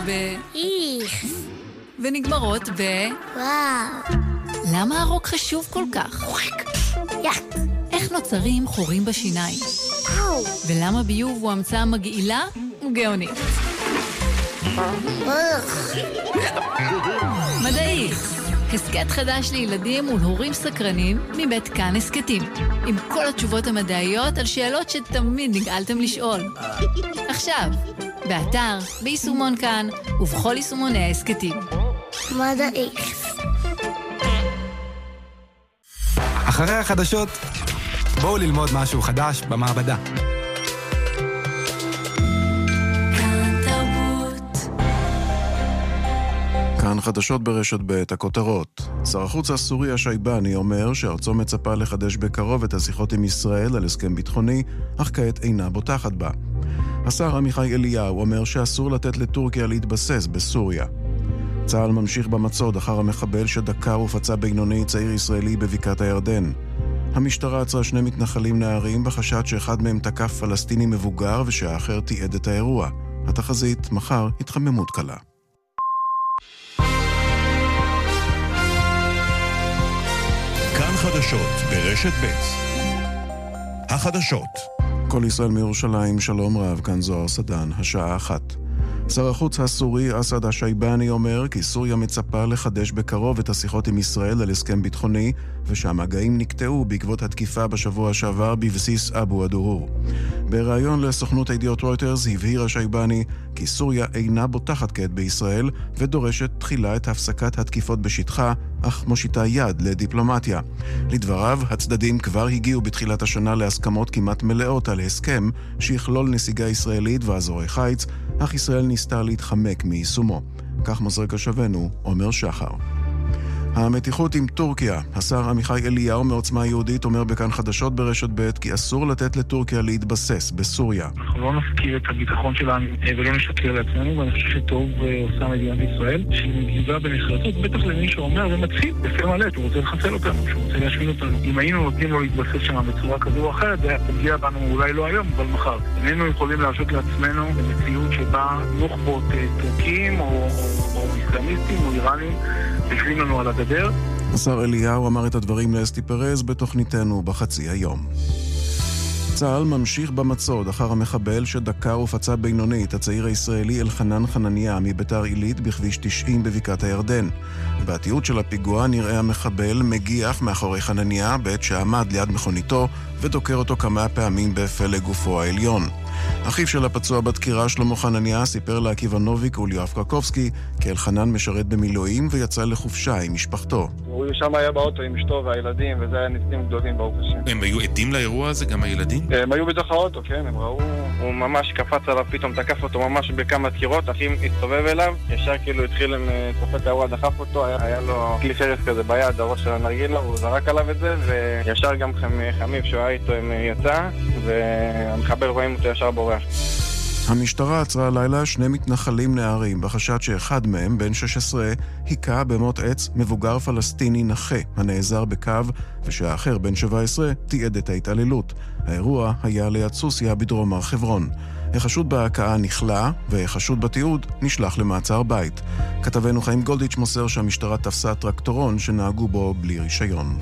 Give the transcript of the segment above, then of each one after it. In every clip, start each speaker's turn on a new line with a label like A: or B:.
A: איך.
B: ונגמרות
A: וואו.
B: למה הרוק חשוב כל כך?
A: יח.
B: איך נוצרים חורים בשיניים?
A: אהו.
B: ולמה ביוב הוא המצאה מגעילה וגאונית? מדעיך, הסקט חדש לילדים ולהורים סקרנים מבית כאן הסקטים, עם כל התשובות המדעיות על שאלות שתמיד נגעלתם לשאול. עכשיו, באתר, ביישומון כאן ובכל יישומוני ההסקטים.
A: מדעיך.
C: אחרי החדשות, בואו ללמוד משהו חדש במעבדה.
D: כאן חדשות ברשת ב' הכותרות. שר החוץ הסורי השייבני אומר שארצו מצפה לחדש בקרוב את השיחות עם ישראל על הסכם ביטחוני, אך כעת אינה בוטחת בה. השר עמיחי אליהו אומר שאסור לתת לטורקיה להתבסס בסוריה. צה"ל ממשיך במצוד אחר המחבל שדקר ופצע בינוני צעיר ישראלי בבקעת הירדן. המשטרה עצרה 2 מתנחלים נערים בחשד שאחד מהם תקף פלסטיני מבוגר ושהאחר תיעד את האירוע. התחזית, מחר התחממות קלה.
E: כאן חדשות ברשת ב'. החדשות.
D: כל ישראל מירושלים, שלום רב, כאן זוהר סדן, השעה 1. שר החוץ הסורי אסד השייבני אומר כי סוריה מצפה לחדש בקרוב את השיחות עם ישראל על הסכם ביטחוני, ושהמגעים נקטעו בעקבות התקיפה בשבוע שעבר בבסיס אבו הדוהור. בריאיון לסוכנות הידיעות רויטרס הבהיר השייבני כי סוריה אינה בוטחת כעת בישראל ודורשת תחילה את הפסקת התקיפות בשטחה, אך מושיטה יד לדיפלומטיה. לדבריו, הצדדים כבר הגיעו בתחילת השנה להסכמות כמעט מלאות על הסכם שיכלול נסיגה ישראלית ואזורי חיץ, אך ישראל ניסתה להתחמק מיישומו. כך מוסר קשבנו, אומר שחר. המתיחות עם טורקיה. השר עמיחי אליהו מעוצמה יהודית אומר בכאן חדשות ברשת ב' כי אסור לתת לטורקיה להתבסס בסוריה.
F: אנחנו לא נפקיר את הביטחון שלנו ולא נשקר לעצמנו, ואני חושב שטוב עושה מדינת ישראל שהיא מגיבה בנחרצות, בטח למי שאומר ומציב בפה מלא, הוא רוצה לחסל אותנו, שהוא רוצה להשמיד אותנו. אם היינו נותנים לו להתבסס שם בצורה כזו או אחרת, זה פגיע בנו אולי לא היום, אבל מחר. איננו יכולים להרשות לעצמנו במציאות שבה נוח'בות טורקים או אסלאמיסטים או איראנים יושבים לנו על הגדר.
D: השר אליהו אמר את הדברים לאסתי פרז בתוכניתנו בחצי היום. צה"ל ממשיך במצוד אחר המחבל שדקר ופצע בינונית הצעיר הישראלי אלחנן חנניה מביתר עילית בכביש 90 בבקעת הירדן. בתיעוד של הפיגוע נראה המחבל מגיח מאחורי חנניה בעת שעמד ליד מכוניתו ודוקר אותו כמה פעמים בפלג גופו העליון. אחיו של הפצוע בדקירה שלמה חנניה סיפר לעקיבא נוביק וליואב קרקובסקי כי אלחנן משרת במילואים ויצא לחופשה עם משפחתו.
G: הוא שם היה באוטו עם אשתו והילדים, וזה היה ניסים גדולים ברוך השם.
E: הם היו עדים לאירוע הזה, גם הילדים?
G: הם היו בתוך האוטו, כן, הם ראו. הוא ממש קפץ עליו, פתאום תקף אותו ממש בכמה דקירות, אחים הסתובב אליו, ישר כאילו התחיל עם צופת האירוע, דחף אותו, היה לו כלי חרס כזה ביד, הראש של הנרגילה, הוא זרק עליו את זה, וישר גם חמיב שהוא היה איתו יצא, והמחבל רואים אותו ישר בורח.
D: המשטרה עצרה לילה 2 מתנחלים נערים בחשד שאחד מהם, בן 16, היכה במוט עץ מבוגר פלסטיני נכה הנעזר בקו, ושהאחר, בן 17, תיעד את ההתעללות. האירוע היה ליד סוסיה בדרום הר חברון. החשוד בהכאה נכלא, והחשוד בתיעוד נשלח למעצר בית. כתבנו חיים גולדיץ' מוסר שהמשטרה תפסה טרקטורון שנהגו בו בלי רישיון.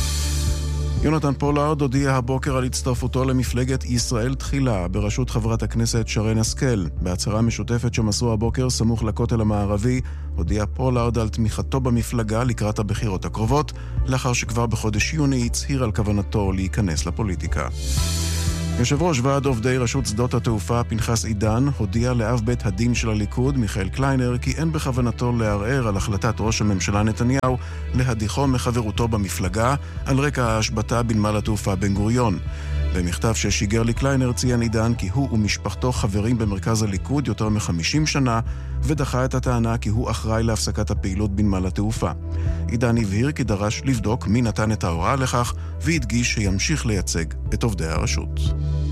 D: יונתן פולארד הודיע הבוקר על הצטרפותו למפלגת ישראל תחילה בראשות חברת הכנסת שרן השכל. בהצהרה משותפת שמסרו הבוקר סמוך לכותל המערבי, הודיע פולארד על תמיכתו במפלגה לקראת הבחירות הקרובות, לאחר שכבר בחודש יוני הצהיר על כוונתו להיכנס לפוליטיקה. יושב ראש ועד עובדי רשות שדות התעופה פנחס עידן הודיע לאב בית הדין של הליכוד מיכאל קליינר כי אין בכוונתו לערער על החלטת ראש הממשלה נתניהו להדיחו מחברותו במפלגה על רקע ההשבתה בנמל התעופה בן גוריון. במכתב ששיגר לקליינר ציין עידן כי הוא ומשפחתו חברים במרכז הליכוד יותר מ50 שנה ודחה את הטענה כי הוא אחראי להפסקת הפעילות בנמל התעופה. עידן הבהיר כי דרש לבדוק מי נתן את ההוראה לכך והדגיש שימשיך לייצג את עובדי הרשות.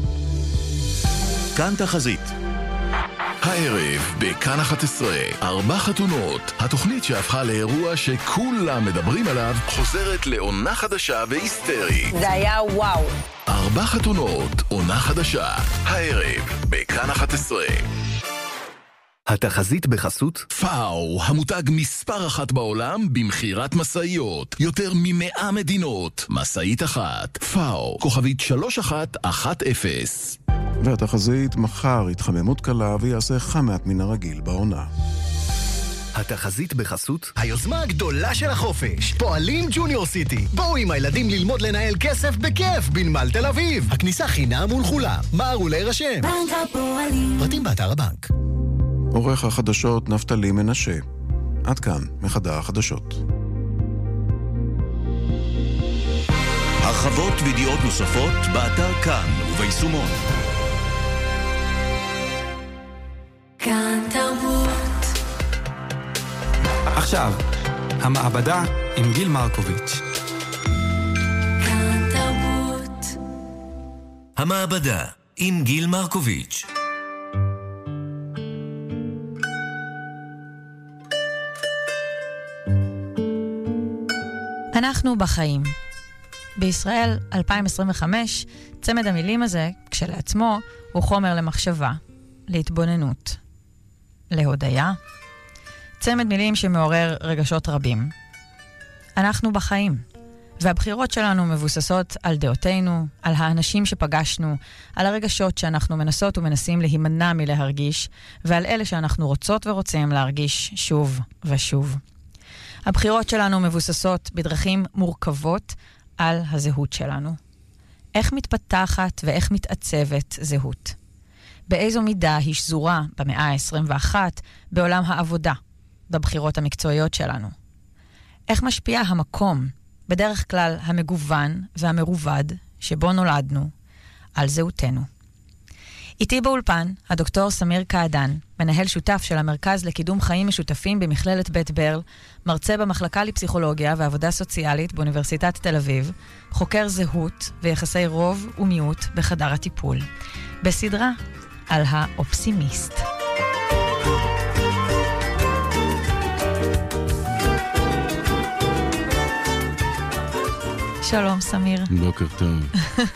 E: כאן תחזית.
H: הערב בכאן 11, 4 חתונות. התוכנית שהפכה לאירוע שכולם מדברים עליו חוזרת לעונה חדשה והיסטרית.
I: זה היה וואו.
H: 4 חתונות, עונה חדשה. הערב בכאן 11. התחזית בחסות פאו, המותג מספר 1 בעולם במחירת מסעיות. יותר מ100 מדינות. מסעית אחת. פאו, כוכבית 3110.
D: והתחזית מחר התחממות קלה ויעשה חם מעט מן הרגיל בעונה.
H: התחזית בחסות
I: היוזמה הגדולה של החופש, פועלים ג'וניור סיטי. בואו עם הילדים ללמוד לנהל כסף בכיף בנמל תל אביב. הכניסה חינם ולכולם. מהרו להירשם.
A: בנק הפועלים.
I: פרטים באתר הבנק.
D: עורך החדשות נפתלי מנשה. עד כאן מחדר החדשות.
E: הרחבות וידיעות נוספות באתר כאן וביישומון.
A: כאן תרבות.
C: עכשיו, המעבדה עם גיל מרקוביץ'.
A: כאן תרבות.
J: המעבדה עם גיל מרקוביץ'.
B: אנחנו בחיים. בישראל 2025, צמד המילים הזה, כשלעצמו, הוא חומר למחשבה, להתבוננות, להודיה. צמד מילים שמעורר רגשות רבים. אנחנו בחיים, והבחירות שלנו מבוססות על דעותינו, על האנשים שפגשנו, על הרגשות שאנחנו מנסות ומנסים להימנע מלהרגיש, ועל אלה שאנחנו רוצות ורוצים להרגיש שוב ושוב. הבחירות שלנו מבוססות בדרכים מורכבות על הזהות שלנו. איך מתפתחת ואיך מתעצבת זהות? באיזו מידה היא שזורה במאה ה-21 בעולם העבודה, בבחירות המקצועיות שלנו? איך משפיע המקום, בדרך כלל המגוון והמרובד, שבו נולדנו, על זהותנו? איתי באולפן, הדוקטור סמיר קעדן, מנהל שותף של המרכז לקידום חיים משותפים במכללת בית ברל, מרצה במחלקה לפסיכולוגיה ועבודה סוציאלית באוניברסיטת תל אביב, חוקר זהות ויחסי רוב ומיעוט בחדר הטיפול. בסדרה על האופסימיסט. שלום סמיר.
K: בוקר טוב.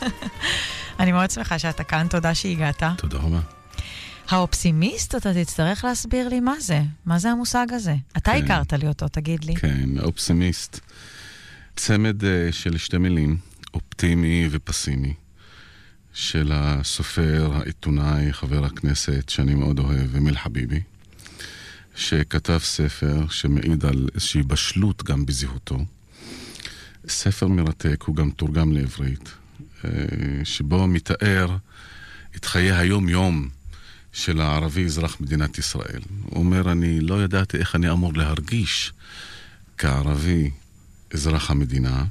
B: אני מאוד שמחה שאתה כאן, תודה שהגעת.
K: תודה רבה.
B: האופסימיסט, אתה תצטרך להסביר לי מה זה. מה זה המושג הזה? אתה הכרת לי אותו, תגיד לי.
K: כן, האופסימיסט. צמד של שתי מילים, אופטימי ופסימי, של הסופר, העיתונאי, חבר הכנסת, שאני מאוד אוהב, אמיל חביבי, שכתב ספר שמעיד על איזושהי בשלות גם בזהותו. ספר מרתק, הוא גם תורגם לעברית, שבו מתאר את חיי היום-יום של הערבי אזרח מדינת ישראל. הוא אומר, אני לא ידעתי איך אני אמור להרגיש כערבי אזרח המדינה,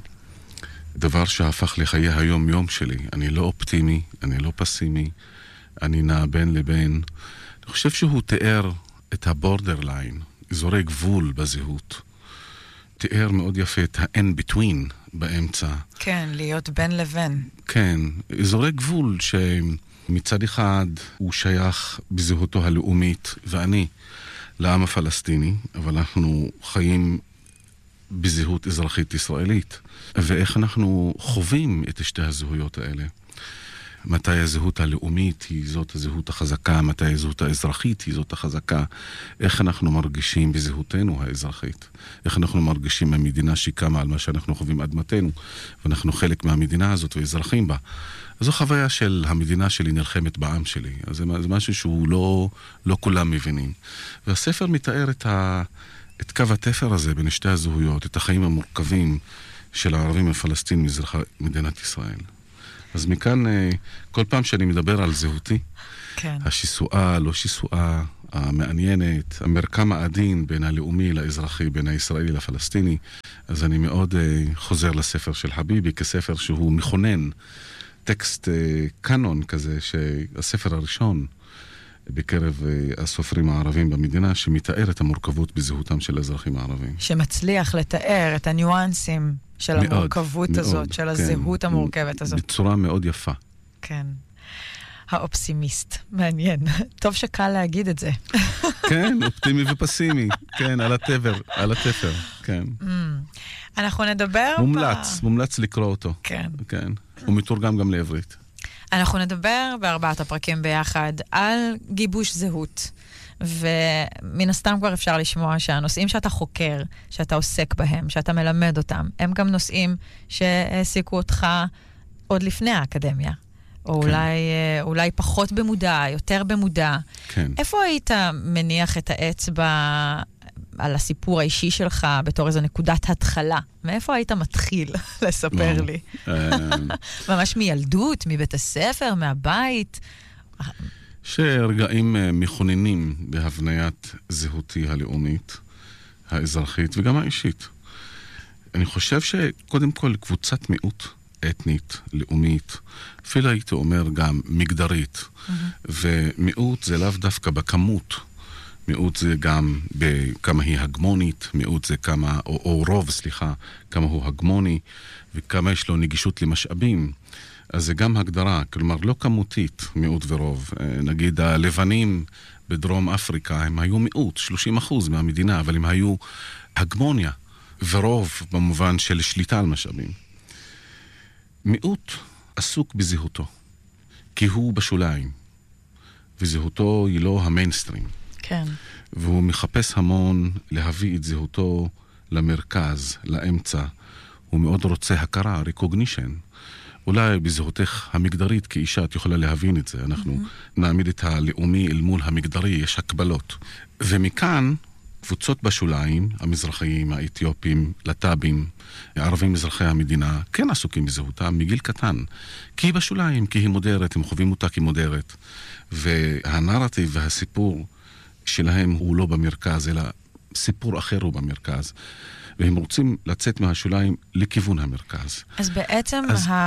K: דבר שהפך לחיי היום-יום שלי. אני לא אופטימי, אני לא פסימי, אני נע בין לבין. אני חושב שהוא תיאר את הבורדרליין, אזורי גבול בזהות. תיאר מאוד יפה את ה-in-between באמצע.
B: כן, להיות בין לבין.
K: כן, אזורי גבול שמצד אחד הוא שייך בזהותו הלאומית, ואני לעם הפלסטיני, אבל אנחנו חיים בזהות אזרחית ישראלית. ואיך אנחנו חווים את שתי הזהויות האלה. מתי הזהות הלאומית היא זאת הזהות החזקה, מתי הזהות האזרחית היא זאת החזקה, איך אנחנו מרגישים בזהותנו האזרחית, איך אנחנו מרגישים במדינה שקמה על מה שאנחנו חווים אדמתנו, ואנחנו חלק מהמדינה הזאת ואזרחים בה. זו חוויה של המדינה שלי נלחמת בעם שלי, אז זה משהו שהוא לא כולם מבינים. והספר מתאר את קו התפר הזה בין שתי הזהויות, את החיים המורכבים של הערבים הפלסטינים מזרח מדינת ישראל. אז מכאן, כל פעם שאני מדבר על זהותי,
B: כן.
K: השיסועה, לא שיסועה, המעניינת, המרקם העדין בין הלאומי לאזרחי, בין הישראלי לפלסטיני, אז אני מאוד חוזר לספר של חביבי, כספר שהוא מכונן, טקסט קאנון כזה, שהספר הראשון בקרב הסופרים הערבים במדינה, שמתאר את המורכבות בזהותם של האזרחים הערבים.
B: שמצליח לתאר את הניואנסים של מאוד, המורכבות מאוד, הזאת, של הזהות המורכבת הזאת.
K: בצורה מאוד יפה.
B: כן. האופסימיסט. מעניין. טוב שקל להגיד את זה.
K: כן, אופטימי ופסימי. כן, על התפר. כן.
B: אנחנו נדבר...
K: מומלץ לקרוא אותו.
B: כן.
K: כן. הוא מתורגם גם לעברית.
B: אנחנו נדבר בארבעת הפרקים ביחד על גיבוש זהות.
L: ומן הסתם כבר אפשר לשמוע שהנושאים שאתה חוקר, שאתה עוסק בהם, שאתה מלמד אותם, הם גם נושאים שהעסיקו אותך עוד לפני האקדמיה. או כן. אולי פחות במודע, יותר במודע.
K: כן.
L: איפה היית מניח את האצבע על הסיפור האישי שלך בתור איזו נקודת התחלה? מאיפה היית מתחיל לספר לי? ממש מילדות, מבית הספר, מהבית?
K: שרגעים מכוננים בהבניית זהותי הלאומית, האזרחית וגם האישית. אני חושב שקודם כל קבוצת מיעוט אתנית, לאומית, אפילו הייתי אומר גם מגדרית. ומיעוט זה לאו דווקא בכמות. מיעוט זה גם בכמה היא הגמונית, מיעוט זה כמה, או רוב, סליחה, כמה הוא הגמוני, וכמה יש לו נגישות למשאבים. אז זה גם הגדרה, כלומר לא כמותית, מיעוט ורוב. נגיד הלבנים בדרום אפריקה, הם היו מיעוט, 30% מהמדינה, אבל הם היו הגמוניה ורוב במובן של שליטה על משאבים. מיעוט עסוק בזהותו, כי הוא בשוליים, וזהותו היא לא המיינסטרים.
L: כן.
K: והוא מחפש המון להביא את זהותו למרכז, לאמצע. הוא מאוד רוצה הכרה, recognition. אולי בזהותך המגדרית כאישה את יכולה להבין את זה. אנחנו נעמיד את הלאומי אל מול המגדרי, יש הקבלות. ומכאן קבוצות בשוליים, המזרחיים, האתיופים, לטאבים, הערבים מזרחי המדינה, כן עסוקים בזהותם מגיל קטן. כי היא בשוליים, כי היא מודרת, הם חווים אותה כמודרת. והנרטיב והסיפור שלהם הוא לא במרכז, אלא סיפור אחר הוא במרכז. והם רוצים לצאת מהשוליים לכיוון המרכז.
L: אז בעצם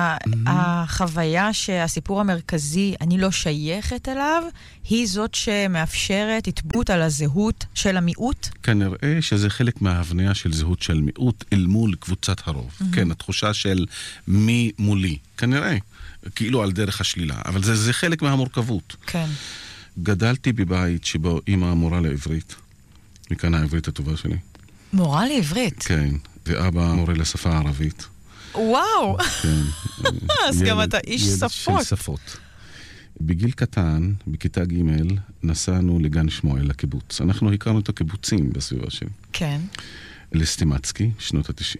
L: החוויה שהסיפור המרכזי, אני לא שייכת אליו, היא זאת שמאפשרת התבוט על הזהות של המיעוט?
K: כנראה שזה חלק מההבניה של זהות של מיעוט אל מול קבוצת הרוב. כן, התחושה של מי מולי. כנראה, כאילו על דרך השלילה. אבל זה חלק מהמורכבות.
L: כן.
K: גדלתי בבית שבו אמא מורה לעברית. מכאן העברית הטובה שלי.
L: מורה לעברית?
K: כן, ואבא מורה לשפה הערבית.
L: וואו!
K: כן.
L: אז גם אתה איש שפות.
K: של שפות. בגיל קטן, בכיתה ג' נסענו לגן שמואל, לקיבוץ. אנחנו הכרנו את הקיבוצים בסביבה שלי.
L: כן.
K: לסטימצקי, שנות ה-90,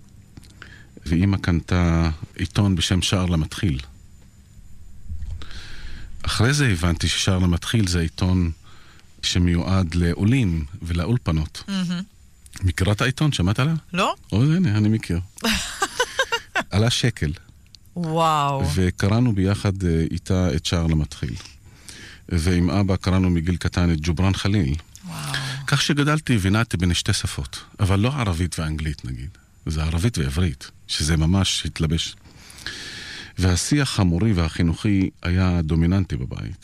K: ואמא קנתה עיתון בשם שער למתחיל. אחרי זה הבנתי ששער למתחיל זה עיתון שמיועד לעולים ולאולפנות. מכירה את העיתון? שמעת עליה?
L: לא.
K: הנה, אני מכיר. עלה שקל.
L: וואו.
K: וקראנו ביחד איתה את שער למתחיל. ועם אבא קראנו מגיל קטן את ג'וברן חליל.
L: וואו.
K: כך שגדלתי ונעתי בין שתי שפות, אבל לא ערבית ואנגלית נגיד. זה ערבית ועברית, שזה ממש התלבש. והשיח המורי והחינוכי היה דומיננטי בבית.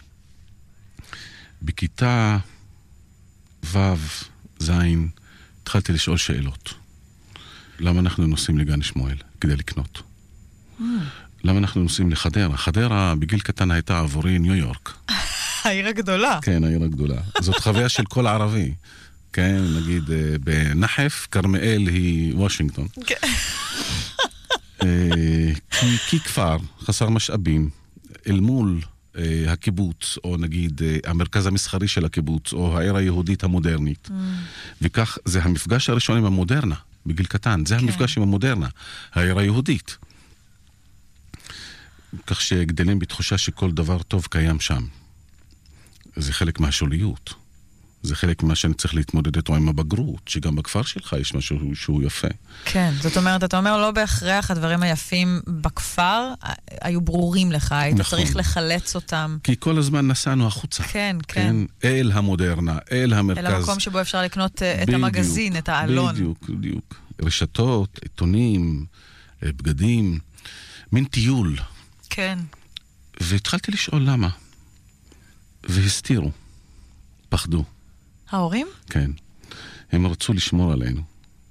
K: בכיתה ו' ז' התחלתי לשאול שאלות. למה אנחנו נוסעים לגן שמואל? כדי לקנות. למה אנחנו נוסעים לחדרה? חדרה בגיל קטן הייתה עבורי ניו יורק.
L: העיר הגדולה.
K: כן, העיר הגדולה. זאת חוויה של כל ערבי. כן, נגיד בנחף, כרמיאל היא וושינגטון. כי כפר חסר משאבים אל מול הקיבוץ, או נגיד המרכז המסחרי של הקיבוץ, או העיר היהודית המודרנית. וכך זה המפגש הראשון עם המודרנה, בגיל קטן. זה המפגש עם המודרנה, העיר היהודית. כך שגדלים בתחושה שכל דבר טוב קיים שם. זה חלק מהשוליות. זה חלק ממה שאני צריך להתמודד איתו עם הבגרות, שגם בכפר שלך יש משהו שהוא יפה.
L: כן, זאת אומרת, אתה אומר, לא בהכרח הדברים היפים בכפר היו ברורים לך, היית
K: נכון.
L: צריך לחלץ אותם.
K: כי כל הזמן נסענו החוצה.
L: כן, כן.
K: אל המודרנה, אל המרכז.
L: אל המקום שבו אפשר לקנות את המגזין, את האלון.
K: בדיוק, בדיוק. רשתות, עיתונים, בגדים, מין טיול.
L: כן.
K: והתחלתי לשאול למה. והסתירו. פחדו.
L: ההורים?
K: כן. הם רצו לשמור עלינו.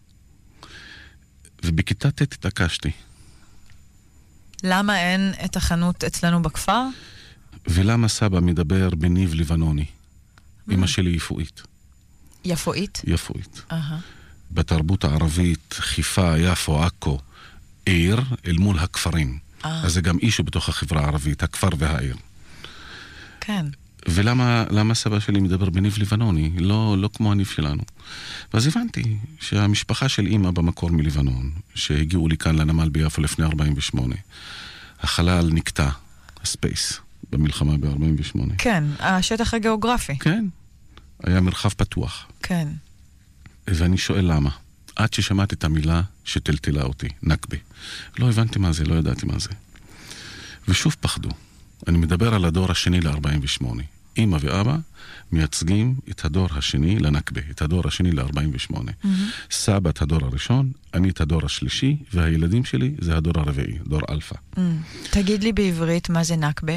K: ובכיתה ט' התעקשתי.
L: למה אין את החנות אצלנו בכפר?
K: ולמה סבא מדבר בניב לבנוני? אמא שלי יפואית.
L: יפואית?
K: יפואית. בתרבות הערבית, חיפה, יפו, עכו, עיר אל מול הכפרים. אז זה גם אישו בתוך החברה הערבית, הכפר והעיר.
L: כן.
K: ולמה סבא שלי מדבר בניב לבנוני, לא כמו הניב שלנו. ואז הבנתי שהמשפחה של אמא במקור מלבנון, שהגיעו לי כאן לנמל ביפו לפני 48, החלל נקטע, הספייס, במלחמה ב-48.
L: כן, השטח הגיאוגרפי.
K: כן, היה מרחב פתוח.
L: כן.
K: ואני שואל למה. עד ששמעתי את המילה שטלטלה אותי, נקבה. לא הבנתי מה זה, לא ידעתי מה זה. ושוב פחדו. אני מדבר על הדור השני ל-48. אמא ואבא מייצגים את הדור השני לנקבה, את הדור השני ל-48. סבא את הדור הראשון, אני את הדור השלישי, והילדים שלי זה הדור הרביעי, דור אלפא.
L: תגיד לי בעברית מה זה נקבה?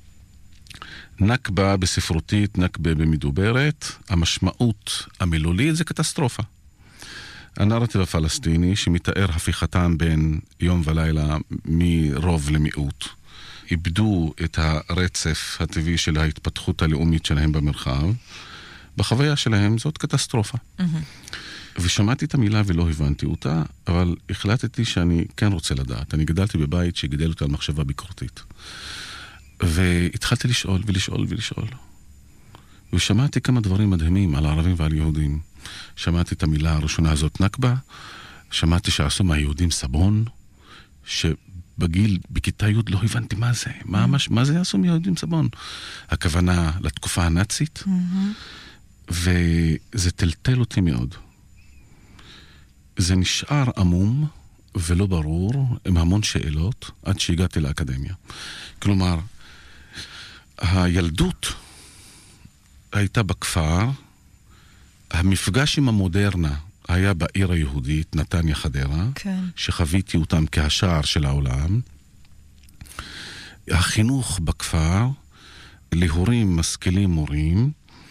K: נקבה בספרותית, נקבה במדוברת, המשמעות המילולית זה קטסטרופה. הנרטיב הפלסטיני שמתאר הפיכתם בין יום ולילה מרוב למיעוט. איבדו את הרצף הטבעי של ההתפתחות הלאומית שלהם במרחב. בחוויה שלהם זאת קטסטרופה. ושמעתי את המילה ולא הבנתי אותה, אבל החלטתי שאני כן רוצה לדעת. אני גדלתי בבית שגידל אותי על מחשבה ביקורתית. והתחלתי לשאול ולשאול ולשאול. ושמעתי כמה דברים מדהימים על הערבים ועל יהודים. שמעתי את המילה הראשונה הזאת נקבה, שמעתי שעשו מהיהודים סבון, שבגיל, בכיתה י' לא הבנתי מה זה, מה זה עשו מהיהודים סבון? הכוונה לתקופה הנאצית, וזה טלטל אותי מאוד. זה נשאר עמום ולא ברור, עם המון שאלות, עד שהגעתי לאקדמיה. כלומר, הילדות הייתה בכפר, המפגש עם המודרנה היה בעיר היהודית, נתניה חדרה, כן. שחוויתי אותם כהשער של העולם. החינוך בכפר, להורים משכילים מורים,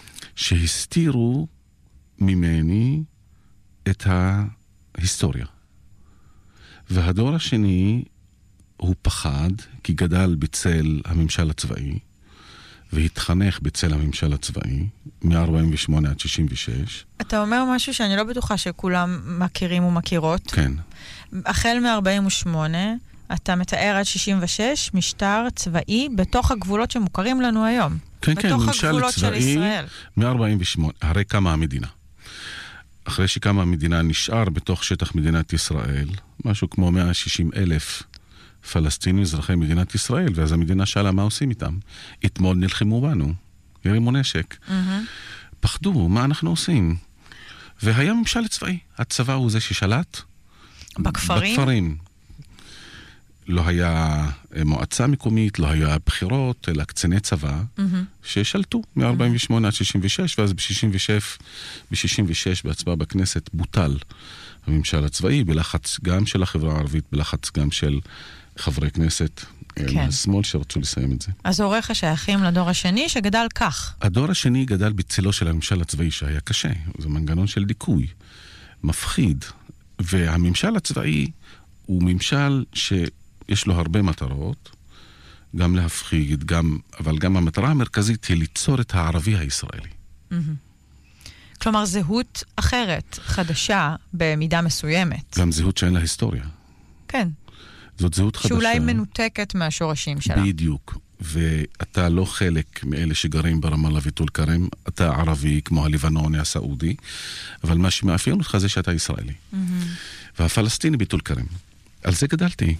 K: שהסתירו ממני את ההיסטוריה. והדור השני הוא פחד, כי גדל בצל הממשל הצבאי, והתחנך בצל הממשל הצבאי, מ-48 עד 66.
L: אתה אומר משהו שאני לא בטוחה שכולם מכירים ומכירות.
K: כן.
L: החל מ-48, אתה מתאר עד 66, משטר צבאי בתוך הגבולות שמוכרים לנו היום.
K: כן, כן, ממשל צבאי מ-48, הרי קמה המדינה. אחרי שקמה המדינה נשאר בתוך שטח מדינת ישראל, משהו כמו 160,000 פלסטינים, אזרחי מדינת ישראל, ואז המדינה שאלה מה עושים איתם. אתמול נלחמו בנו, הרימו נשק. פחדו, מה אנחנו עושים? והיה ממשל צבאי. הצבא הוא זה ששלט.
L: בכפרים?
K: בכפרים. לא היה מועצה מקומית, לא היה בחירות, אלא קציני צבא, ששלטו מ-48 עד 66, ואז ב-66 בהצבעה בכנסת בוטל הממשל הצבאי, בלחץ גם של החברה הערבית, בלחץ גם של חברי כנסת מהשמאל שרצו לסיים את זה.
L: אז הוריך שייכים לדור השני שגדל כך.
K: הדור השני גדל בצלו של הממשל הצבאי שהיה קשה. זה מנגנון של דיכוי, מפחיד. והממשל הצבאי הוא ממשל שיש לו הרבה מטרות, גם להפחיד, אבל גם המטרה המרכזית היא ליצור את הערבי הישראלי.
L: כלומר, זהות אחרת, חדשה, במידה מסוימת.
K: גם זהות שאין לה היסטוריה.
L: כן.
K: זאת זהות חדשה.
L: שאולי מנותקת מהשורשים שלה.
K: בדיוק. ואתה לא חלק מאלה שגרים ברמאללה וטול כרם, אתה ערבי כמו הלבנוני, הסעודי, אבל מה שמאפיין אותך זה שאתה ישראלי. והפלסטיני בטול כרם. על זה גדלתי.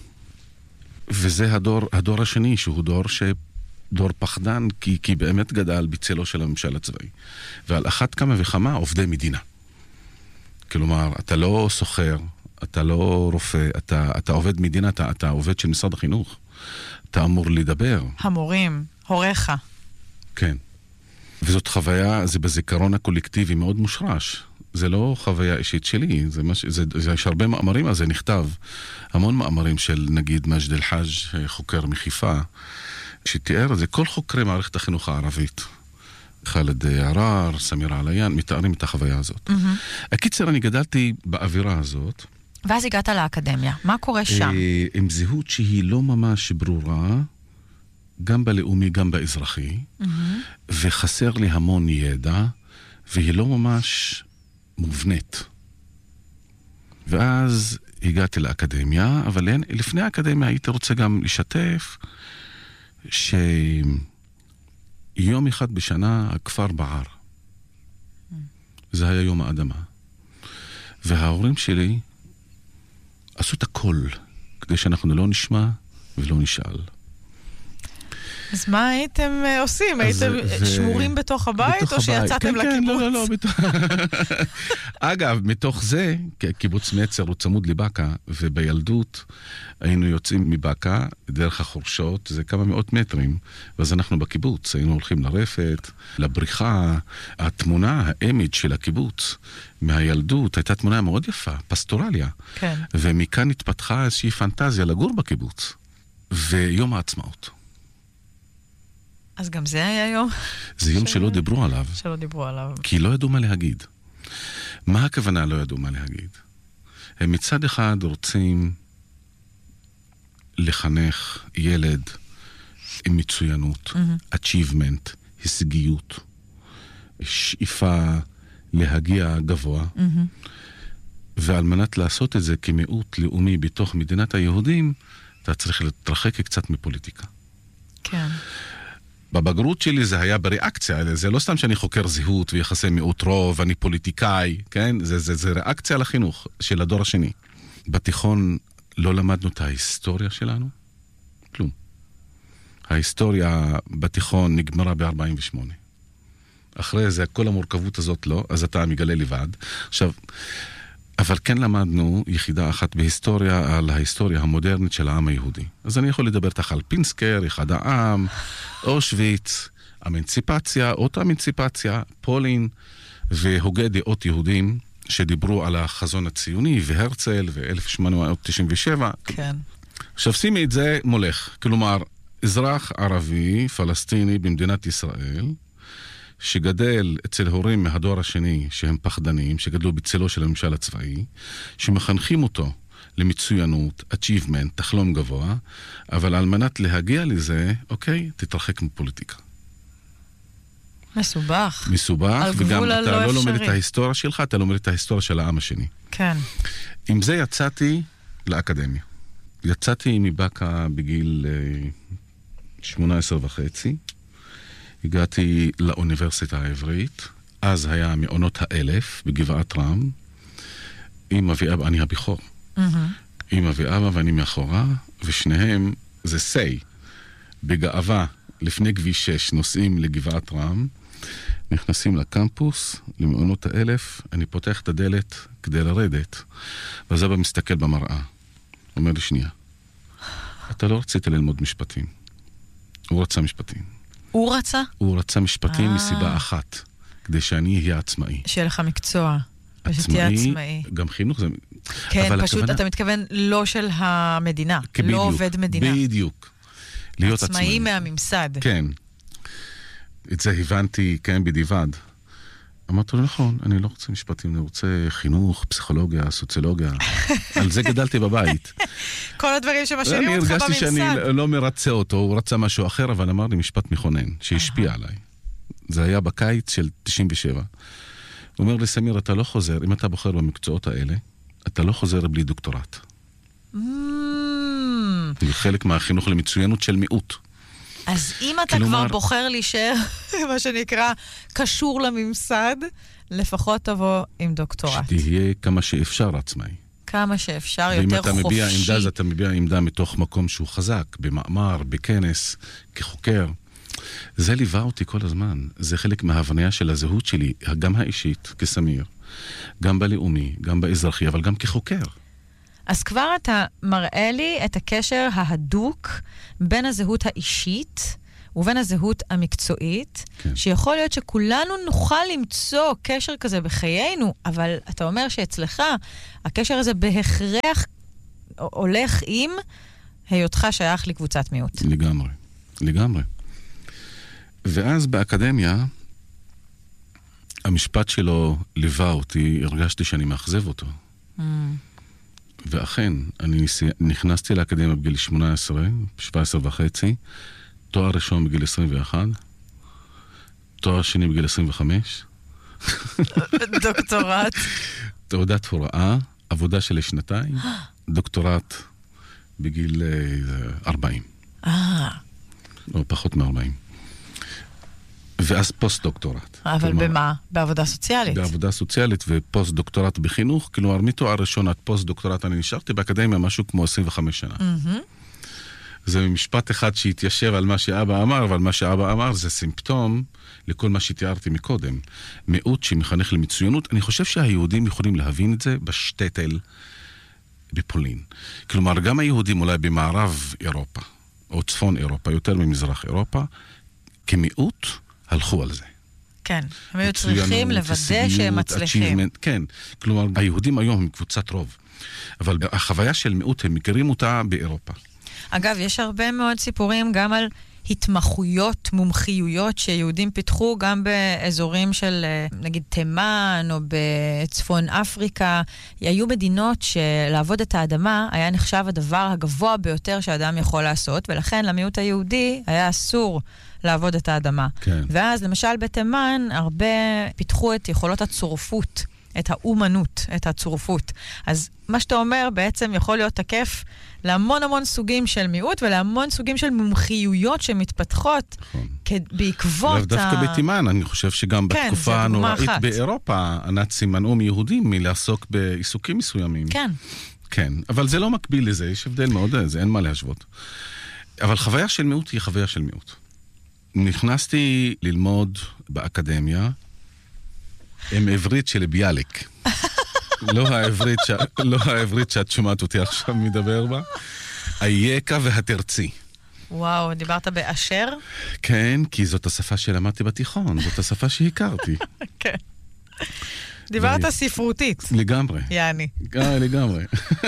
K: וזה הדור השני, שהוא דור פחדן, כי באמת גדל בצלו של הממשל הצבאי. ועל אחת כמה וכמה עובדי מדינה. כלומר, אתה לא סוחר, אתה לא רופא, אתה עובד מדינה, אתה עובד של משרד החינוך. אתה אמור לדבר.
L: המורים, הוריך.
K: כן. וזאת חוויה, זה בזיכרון הקולקטיבי מאוד מושרש. זה לא חוויה אישית שלי, יש הרבה מאמרים, אז זה נכתב. המון מאמרים של נגיד מג'ד אל-חאג', חוקר מחיפה, שתיאר את זה, כל חוקרי מערכת החינוך הערבית. חאלד ערר, סמיר עליין, מתארים את החוויה הזאת. הקיצר, אני גדלתי באווירה הזאת.
L: ואז הגעת לאקדמיה. מה קורה שם?
K: עם זהות שהיא לא ממש ברורה, גם בלאומי, גם באזרחי, וחסר לי המון ידע, והיא לא ממש מובנית. ואז הגעתי לאקדמיה, אבל לפני האקדמיה הייתי רוצה גם לשתף יום אחד בשנה הכפר בער. זה היה יום האדמה. וההורים שלי עשו את הכל כדי שאנחנו לא נשמע ולא נשאל.
L: אז מה הייתם עושים? הייתם שמורים בתוך הבית או שיצאתם לקיבוץ?
K: כן, לא. אגב, מתוך זה, קיבוץ מצר הוא צמוד לבקה, ובילדות היינו יוצאים מבקה דרך החורשות, זה כמה מאות מטרים, ואז אנחנו בקיבוץ, היינו הולכים לרפת, לבריחה. התמונה, האימג' של הקיבוץ מהילדות הייתה תמונה מאוד יפה, פסטורליה.
L: כן.
K: ומכאן התפתחה איזושהי פנטזיה לגור בקיבוץ. ויום העצמאות.
L: אז גם זה היה יום?
K: זה יום שלא דיברו עליו.
L: שלא דיברו עליו.
K: כי לא ידעו מה להגיד. מה הכוונה לא ידעו מה להגיד? הם מצד אחד רוצים לחנך ילד עם מצוינות, achievement, הישגיות, שאיפה להגיע גבוה, ועל מנת לעשות את זה כמיעוט לאומי בתוך מדינת היהודים, אתה צריך להתרחק קצת מפוליטיקה.
L: כן.
K: בבגרות שלי זה היה בריאקציה, זה לא סתם שאני חוקר זהות ויחסי מיעוט רוב, אני פוליטיקאי, כן? זה ריאקציה לחינוך של הדור השני. בתיכון לא למדנו את ההיסטוריה שלנו? כלום. ההיסטוריה בתיכון נגמרה ב-48. אחרי זה, כל המורכבות הזאת לא, אז אתה מגלה לבד. עכשיו, אבל כן למדנו יחידה אחת בהיסטוריה על ההיסטוריה המודרנית של העם היהודי. אז אני יכול לדבר תח על פינסקר, אחד העם, אושוויץ, אמנציפציה, אותה אמנציפציה, פולין, והוגי דעות יהודים שדיברו על החזון הציוני, והרצל, ו-1897.
L: כן.
K: עכשיו שימי את זה מולך. כלומר, אזרח ערבי, פלסטיני במדינת ישראל, שגדל אצל הורים מהדור השני שהם פחדנים, שגדלו בצלו של הממשל הצבאי, שמחנכים אותו למצוינות, achievement, תחלום גבוה, אבל על מנת להגיע לזה, אוקיי, תתרחק מפוליטיקה.
L: מסובך.
K: מסובך, וגם אתה לא לומד את ההיסטוריה שלך, אתה לומד את ההיסטוריה של העם השני.
L: כן.
K: עם זה יצאתי לאקדמיה. יצאתי מבקה בגיל 18 וחצי, הגעתי לאוניברסיטה העברית, אז היה מעונות האלף בגבעת רם, אמא ואבא, אני הבכור. אמא ואבא ואני מאחורה, ושניהם זה סי, בגאווה, לפני כביש 6, נוסעים לגבעת רם, נכנסים לקמפוס, למעונות האלף, אני פותח את הדלת כדי לרדת, ואז אבא מסתכל במראה, אומר לי שנייה, אתה לא רצית ללמוד משפטים, הוא רצה משפטים.
L: הוא רצה?
K: הוא רצה משפטים מסיבה אחת, כדי שאני אהיה עצמאי.
L: שיהיה לך מקצוע, ושתהיה עצמאי.
K: גם חינוך זה...
L: כן, פשוט אתה מתכוון לא של המדינה, לא עובד מדינה.
K: בדיוק. להיות עצמאי.
L: עצמאי מהממסד.
K: כן. את זה הבנתי, כן, בדיבד. אמרתי לו, נכון, אני לא רוצה משפטים, אני רוצה חינוך, פסיכולוגיה, סוציולוגיה. על זה גדלתי בבית.
L: כל הדברים שמשאירים אותך בממסד.
K: אני הרגשתי שאני לא מרצה אותו, הוא רצה משהו אחר, אבל אמר לי משפט מכונן, שהשפיע עליי. זה היה בקיץ של 97. הוא אומר לי, סמיר, אתה לא חוזר, אם אתה בוחר במקצועות האלה, אתה לא חוזר בלי דוקטורט. זה חלק מהחינוך למצוינות של מיעוט.
L: אז אם אתה כבר בוחר להישאר, מה שנקרא, קשור לממסד, לפחות תבוא עם דוקטורט.
K: שתהיה כמה שאפשר עצמאי.
L: כמה שאפשר, יותר חופשי.
K: ואם אתה מביע עמדה, אז אתה מביע עמדה מתוך מקום שהוא חזק, במאמר, בכנס, כחוקר. זה ליווה אותי כל הזמן. זה חלק מההבניה של הזהות שלי, גם האישית, כסמיר, גם בלאומי, גם באזרחי, אבל גם כחוקר.
L: אז כבר אתה מראה לי את הקשר ההדוק בין הזהות האישית ובין הזהות המקצועית, כן. שיכול להיות שכולנו נוכל למצוא קשר כזה בחיינו, אבל אתה אומר שאצלך הקשר הזה בהכרח הולך עם היותך שייך לקבוצת מיעוט.
K: לגמרי, לגמרי. ואז באקדמיה, המשפט שלו ליווה אותי, הרגשתי שאני מאכזב אותו. ואכן, אני נכנסתי לאקדמיה בגיל 18, 17 וחצי, תואר ראשון בגיל 21, תואר שני בגיל 25.
L: דוקטורט.
K: תעודת הוראה, עבודה של שנתיים, דוקטורט בגיל 40. או פחות מ-40. ואז פוסט-דוקטורט.
L: אבל במה? בעבודה סוציאלית.
K: בעבודה סוציאלית ופוסט-דוקטורט בחינוך, כלומר, מתואר ראשון עד פוסט-דוקטורט אני נשארתי באקדמיה משהו כמו 25 שנה. זה משפט אחד שהתיישב על מה שאבא אמר, אבל מה שאבא אמר זה סימפטום לכל מה שתיארתי מקודם. מיעוט שמחנך למצוינות, אני חושב שהיהודים יכולים להבין את זה בשטטל בפולין. כלומר, גם היהודים אולי במערב אירופה, או צפון אירופה, יותר ממזרח אירופה, כמיעוט הלכו על זה.
L: כן, הם היו צריכים לוודא שהם מצליחים.
K: כן, כלומר, היהודים היום הם קבוצת רוב, אבל החוויה של מיעוט הם מכירים אותה באירופה.
L: אגב, יש הרבה מאוד סיפורים גם על התמחויות, מומחיויות שיהודים פיתחו גם באזורים של נגיד תימן או בצפון אפריקה. היו מדינות שלעבוד את האדמה היה נחשב הדבר הגבוה ביותר שהאדם יכול לעשות, ולכן למיעוט היהודי היה אסור לעבוד את האדמה.
K: כן.
L: ואז למשל בתימן הרבה פיתחו את יכולות הצורפות, את האומנות, את הצורפות. אז מה שאתה אומר בעצם יכול להיות תקף להמון המון סוגים של מיעוט ולהמון סוגים של מומחיויות שמתפתחות בעקבות
K: לאו דווקא בתימן, אני חושב שגם בתקופה הנוראית באירופה, הנאצים מנעו מיהודים מלעסוק בעיסוקים מסוימים.
L: כן.
K: כן, אבל זה לא מקביל לזה, יש הבדל מאוד, זה אין מה להשוות. אבל חוויה של מיעוט היא חוויה של מיעוט. נכנסתי ללמוד באקדמיה עם עברית של ביאליק. לא העברית שאת שומעת אותי עכשיו מדבר בה. היקה והתרצי.
L: וואו, דיברת באשר?
K: כן, כי זאת השפה שלמדתי בתיכון, זאת השפה שהכרתי.
L: כן. דיברת ספרותית.
K: לגמרי.
L: יעני.
K: לגמרי.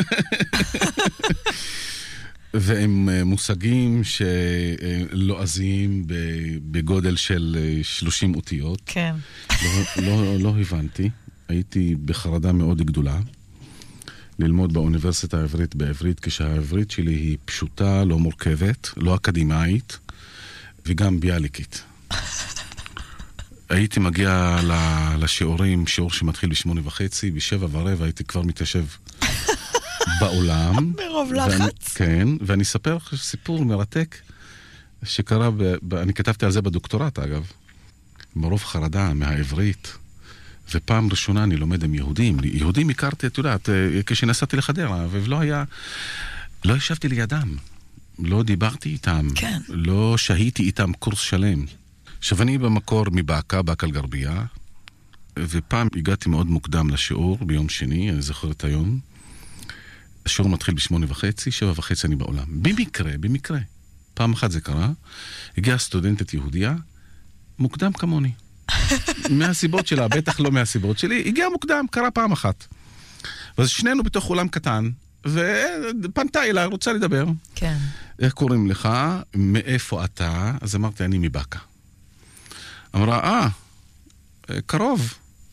K: והם מושגים שלועזיים בגודל של 30 אותיות.
L: כן.
K: לא הבנתי. הייתי בחרדה מאוד גדולה ללמוד באוניברסיטה העברית בעברית, כשהעברית שלי היא פשוטה, לא מורכבת, לא אקדמאית, וגם ביאליקית. הייתי מגיע לשיעורים, שיעור שמתחיל ב8:30, ב7:15 הייתי כבר מתיישב בעולם.
L: ברוב לחץ.
K: כן, ואני אספר לך סיפור מרתק שקרה, אני כתבתי על זה בדוקטורט אגב, מרוב חרדה מהעברית, ופעם ראשונה אני לומד עם יהודים. יהודים הכרתי, את יודעת, כשנסעתי לחדרה, לא ישבתי לידם, לא דיברתי איתם,
L: כן.
K: לא שהיתי איתם קורס שלם. עכשיו אני במקור מבאקה, באקה אל-גרבייה, ופעם הגעתי מאוד מוקדם לשיעור ביום שני, אני זוכר את היום. השיעור מתחיל ב8:30, 7:30 אני בעולם. במקרה. פעם אחת זה קרה, הגיעה סטודנטית יהודיה, מוקדם כמוני. מהסיבות שלה, בטח לא מהסיבות שלי, הגיעה מוקדם, קרה פעם אחת. ואז שנינו בתוך עולם קטן, ופנתה אליי, רוצה לדבר.
L: כן.
K: איך קוראים לך? מאיפה אתה? אז אמרתי, אני מבאקה. אמרה, קרוב.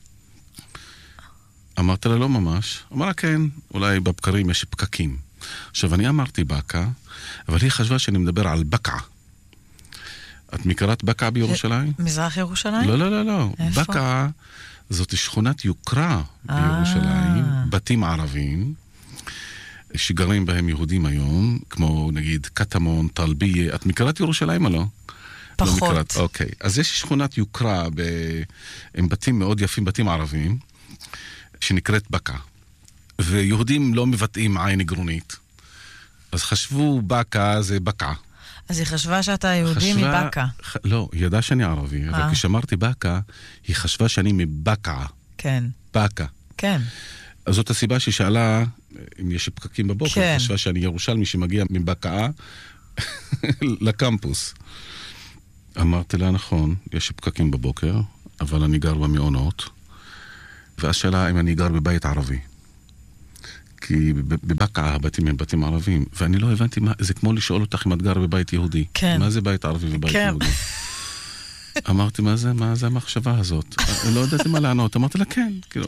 K: אמרת לה, לא ממש. אמרה, כן, אולי בבקרים יש פקקים. עכשיו, אני אמרתי באקה, אבל היא חשבה שאני מדבר על בקעה. את מכירת בקעה בירושלים?
L: מזרח ירושלים?
K: לא.
L: איפה?
K: בקעה זאת שכונת יוקרה בירושלים, בתים ערבים, שגרים בהם יהודים היום, כמו נגיד קטמון, טלביה. את מכירת ירושלים או לא?
L: פחות.
K: לא אוקיי. אז יש שכונת יוקרה עם בתים מאוד יפים, בתים ערבים, שנקראת בקעה. ויהודים לא מבטאים עין גרונית. אז חשבו בקעה זה בקעה.
L: אז היא חשבה שאתה יהודי מבקה.
K: לא, היא ידעה שאני ערבי, אבל כשאמרתי בקה, היא חשבה שאני מבקעה.
L: כן.
K: בקה.
L: כן.
K: אז זאת הסיבה שהיא שאלה אם יש פקקים בבוקר,
L: כן.
K: היא חשבה שאני ירושלמי שמגיע מבקעה לקמפוס. אמרתי לה, נכון, יש פקקים בבוקר, אבל אני גר במעונות, ואז שאלה אם אני גר בבית ערבי. כי בבקעה הבתים הם בתים ערבים, ואני לא הבנתי מה, זה כמו לשאול אותך אם את גר בבית יהודי.
L: כן.
K: מה זה בית ערבי ובית
L: כן.
K: יהודי? אמרתי, מה זה המחשבה הזאת? לא ידעתי מה לענות, אמרתי לה, כן, כאילו.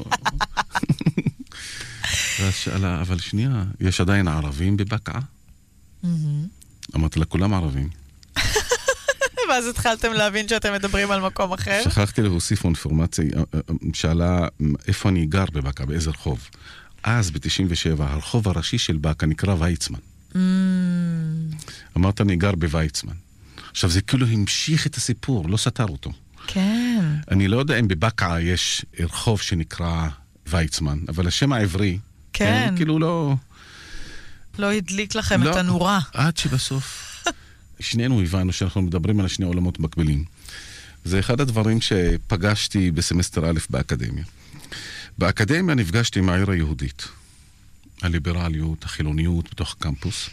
K: ואז שאלה, אבל שנייה, יש עדיין ערבים בבקעה? אמרתי לה, כולם ערבים.
L: ואז התחלתם להבין שאתם מדברים על מקום אחר?
K: שכחתי להוסיף אינפורמציה, שאלה איפה אני גר בבקעה, באיזה רחוב. אז ב-97, הרחוב הראשי של בקעה נקרא ויצמן. אמרת, אני גר בוויצמן. עכשיו, זה כאילו המשיך את הסיפור, לא סתר אותו.
L: כן.
K: אני לא יודע אם בבקעה יש רחוב שנקרא ויצמן, אבל השם העברי,
L: כן.
K: כאילו
L: לא הדליק לכם את הנורה.
K: עד שבסוף שנינו הבנו שאנחנו מדברים על שני עולמות מקבילים. זה אחד הדברים שפגשתי בסמסטר א' באקדמיה. באקדמיה נפגשתי עם העיר היהודית. הליברליות, החילוניות בתוך הקמפוס.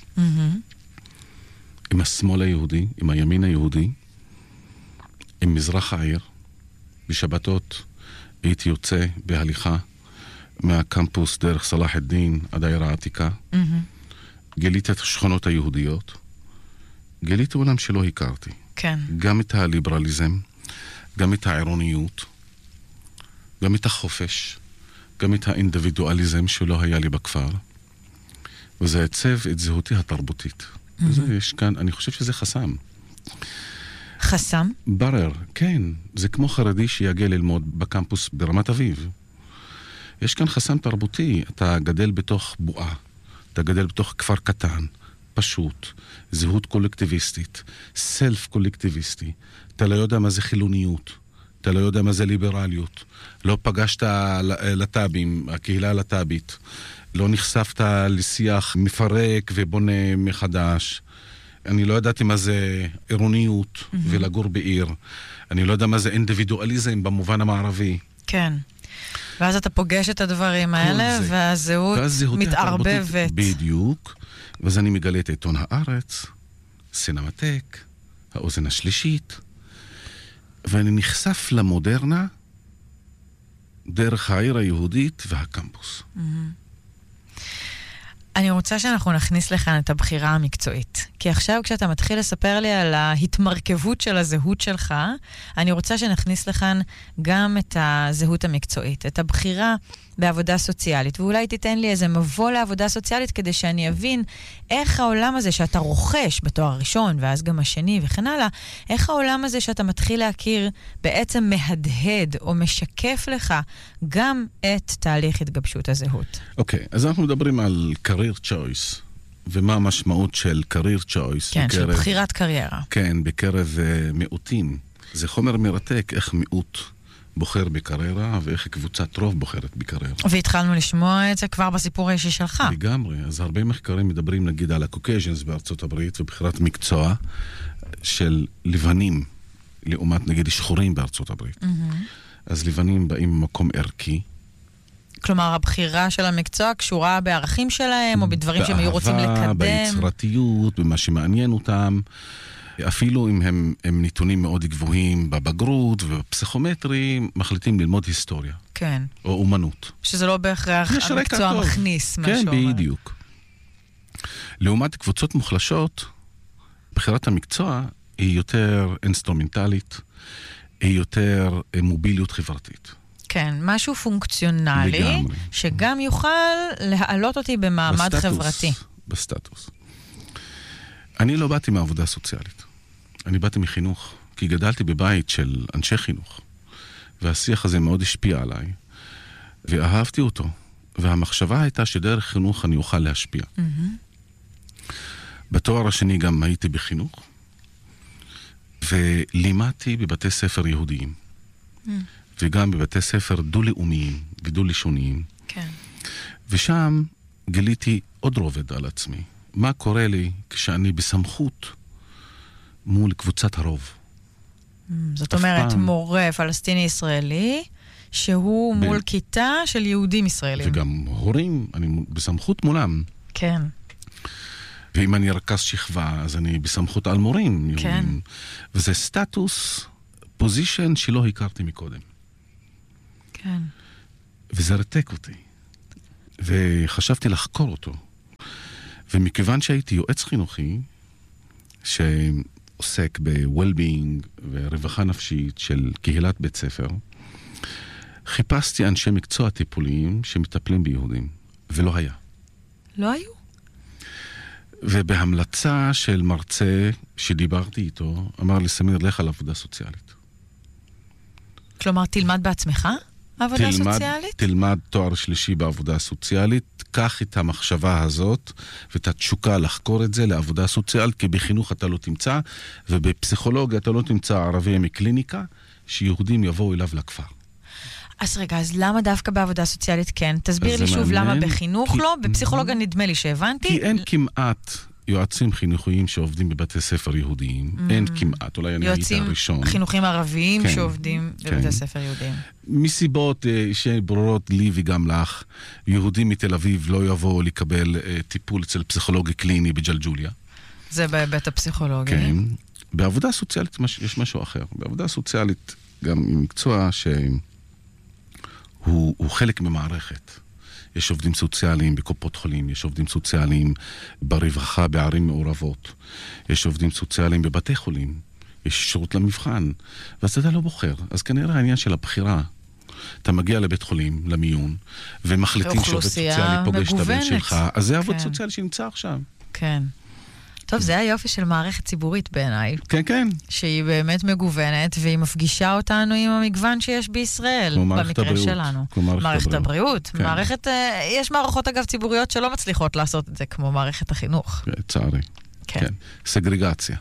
K: עם השמאל היהודי, עם הימין היהודי, עם מזרח העיר. בשבתות הייתי יוצא בהליכה מהקמפוס דרך סלאח א-דין עד העיר העתיקה. גיליתי את השכונות היהודיות. גיליתי עולם שלא הכרתי.
L: כן.
K: גם את הליברליזם, גם את העירוניות, גם את החופש, גם את האינדיבידואליזם שלא היה לי בכפר. וזה עצב את זהותי התרבותית. וזה יש כאן, אני חושב שזה חסם.
L: חסם?
K: ברר, כן. זה כמו חרדי שיגיע ללמוד בקמפוס ברמת אביב. יש כאן חסם תרבותי. אתה גדל בתוך בועה. אתה גדל בתוך כפר קטן, פשוט, זהות קולקטיביסטית, סלף קולקטיביסטי. אתה לא יודע מה זה חילוניות. אתה לא יודע מה זה ליברליות. לא פגשת לטאבים, הקהילה הלטאבית. לא נחשפת לשיח מפרק ובונה מחדש. אני לא ידעתי מה זה עירוניות ולגור בעיר. אני לא יודע מה זה אינדיבידואליזם במובן המערבי.
L: כן. ואז אתה פוגש את הדברים האלה, והזהות מתערבבת.
K: בדיוק. ואז אני מגלה את עיתון הארץ, סינמטק, האוזן השלישית, ואני נחשף למודרנה דרך העיר היהודית והקמפוס.
L: אני רוצה שאנחנו נכניס לכאן את הבחירה המקצועית. כי עכשיו כשאתה מתחיל לספר לי על ההתמרכבות של הזהות שלך, אני רוצה שנכניס לכאן גם את הזהות המקצועית, את הבחירה בעבודה סוציאלית. ואולי תיתן לי איזה מבוא לעבודה סוציאלית כדי שאני אבין איך העולם הזה שאתה רוכש בתואר הראשון ואז גם השני וכן הלאה, איך העולם הזה שאתה מתחיל להכיר בעצם מהדהד או משקף לך גם את תהליך התגבשות הזהות.
K: אוקיי, אז אנחנו מדברים על career choice, ומה המשמעות של career choice.
L: כן, של בחירת קריירה.
K: כן, בקרב מיעוטים. זה חומר מרתק איך מיעוט בוחר בקריירה, ואיך קבוצת רוב בוחרת בקריירה.
L: והתחלנו לשמוע את זה כבר בסיפור האישי שלך.
K: לגמרי. אז הרבה מחקרים מדברים נגיד על הקוקייז'נס בארצות הברית, ובחירת מקצוע של לבנים, לעומת נגיד שחורים בארצות הברית. אז לבנים באים ממקום ערכי.
L: כלומר, הבחירה של המקצוע קשורה בערכים שלהם, או בדברים שהם היו רוצים לקדם.
K: באהבה, ביצירתיות, במה שמעניין אותם. אפילו אם הם נתונים מאוד גבוהים בבגרות ובפסיכומטרי, מחליטים ללמוד היסטוריה.
L: כן.
K: או אומנות.
L: שזה לא בהכרח המקצוע מכניס, מה שאומר.
K: כן, בדיוק. לעומת קבוצות מוחלשות, בחירת המקצוע היא יותר אינסטרומנטלית, היא יותר מוביליות חברתית.
L: כן, משהו פונקציונלי,
K: לגמרי.
L: שגם יוכל להעלות אותי במעמד חברתי.
K: בסטטוס. אני לא באתי מעבודה סוציאלית. אני באתי מחינוך, כי גדלתי בבית של אנשי חינוך. והשיח הזה מאוד השפיע עליי. ואהבתי אותו. והמחשבה הייתה שדרך חינוך אני אוכל להשפיע. בתואר השני גם הייתי בחינוך. ולימדתי בבתי ספר יהודיים. וגם בבתי ספר דו-לאומיים ודו-לשוניים.
L: כן.
K: ושם גיליתי עוד רובד על עצמי. מה קורה לי כשאני בסמכות מול קבוצת הרוב?
L: זאת אומרת, מורה פלסטיני-ישראלי, שהוא מול כיתה של יהודים ישראלים.
K: וגם הורים, אני בסמכות מולם.
L: כן.
K: ואם אני רכז שכבה, אז אני בסמכות על מורים.
L: כן.
K: וזה סטטוס, פוזישן שלא הכרתי מקודם.
L: כן.
K: וזה רתק אותי. וחשבתי לחקור אותו. ומכיוון שהייתי יועץ חינוכי, שעוסק ב-well-being ורווחה נפשית של קהילת בית ספר, חיפשתי אנשי מקצוע טיפוליים שמטפלים ביהודים, ולא היה.
L: לא היו?
K: ובהמלצה של מרצה שדיברתי איתו, אמר לי, סמיר, לך על עבודה סוציאלית.
L: כלומר, תלמד בעצמך עבודה סוציאלית?
K: תלמד תואר שלישי בעבודה סוציאלית, קח את המחשבה הזאת ואת התשוקה לחקור את זה לעבודה סוציאלית, כי בחינוך אתה לא תמצא, ובפסיכולוגיה אתה לא תמצא ערבי מקליניקה שיהודים יבואו אליו לכפר.
L: אז רגע, אז למה דווקא בעבודה סוציאלית כן? תסביר לי שוב למה בחינוך לא, בפסיכולוגיה נדמה לי שהבנתי.
K: כי אין כמעט יועצים חינוכיים שעובדים בבתי ספר יהודיים. אין כמעט, אולי אני הייתי הראשון.
L: יועצים חינוכים ערביים שעובדים בבתי ספר יהודיים.
K: מסיבות שברורות לי וגם לך, יהודים מתל אביב לא יבואו לקבל טיפול אצל פסיכולוגי קליני בג'לג'וליה.
L: זה בהיבט הפסיכולוגי.
K: כן. בעבודה סוציאלית יש משהו אחר. בעבודה סוציאלית גם מקצוע שהוא חלק ממערכת. יש עובדים סוציאליים בקופות חולים, יש עובדים סוציאליים ברווחה בערים מעורבות, יש עובדים סוציאליים בבתי חולים, יש שירות למבחן, ואז אתה לא בוחר. אז כנראה העניין של הבחירה, אתה מגיע לבית חולים, למיון, ומחליטים שעובד סוציאלי פוגש את הבן שלך, אז זה עבוד סוציאלי שנמצא עכשיו.
L: כן. טוב, זה היופי של מערכת ציבורית בעיניי.
K: כן, כן.
L: שהיא באמת מגוונת, והיא מפגישה אותנו עם המגוון שיש בישראל.
K: כמו מערכת
L: במקרה
K: הבריאות.
L: שלנו.
K: כמו
L: מערכת הבריאות.
K: כן.
L: יש מערכות אגב ציבוריות שלא מצליחות לעשות את זה, כמו מערכת החינוך.
K: צערי.
L: כן.
K: סגרגציה.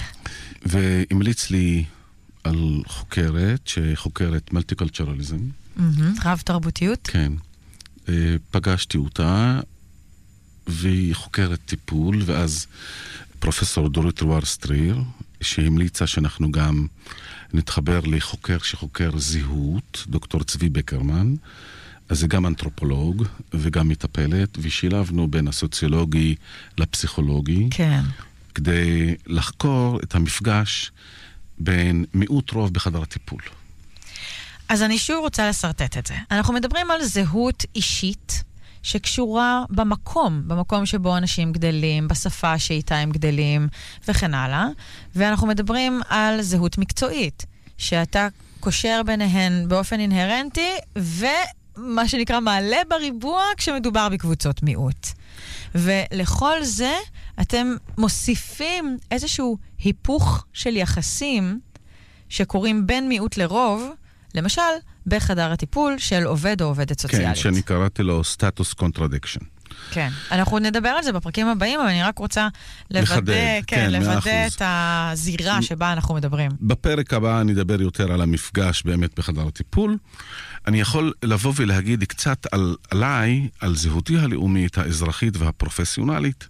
K: והמליץ לי על חוקרת, שחוקרת מולטיקולטורליזם.
L: רב תרבותיות?
K: כן. פגשתי אותה, והיא חוקרת טיפול, ואז פרופסור דורית רוואר-סטריר, שהמליצה שאנחנו גם נתחבר לחוקר שחוקר זהות, דוקטור צבי בקרמן, אז זה גם אנתרופולוג וגם מטפלת, ושילבנו בין הסוציולוגי לפסיכולוגי,
L: כן.
K: כדי לחקור את המפגש בין מיעוט רוב בחדר הטיפול.
L: אז אני שוב רוצה לסרטט את זה. אנחנו מדברים על זהות אישית, שקשורה במקום שבו אנשים גדלים, בשפה שאיתה הם גדלים וכן הלאה. ואנחנו מדברים על זהות מקצועית, שאתה קושר ביניהן באופן אינהרנטי, ומה שנקרא מעלה בריבוע כשמדובר בקבוצות מיעוט. ולכל זה אתם מוסיפים איזשהו היפוך של יחסים שקורים בין מיעוט לרוב, למשל, בחדר הטיפול של עובד או עובדת סוציאלית.
K: כן, שאני קראתי לו סטטוס קונטרדיקשן.
L: כן, אנחנו נדבר על זה בפרקים הבאים, אבל אני רק רוצה לוודא את הזירה שבה אנחנו מדברים.
K: בפרק הבא נדבר יותר על המפגש באמת בחדר הטיפול. אני יכול לבוא ולהגיד קצת עליי, על זהותי הלאומית, האזרחית והפרופסיונלית.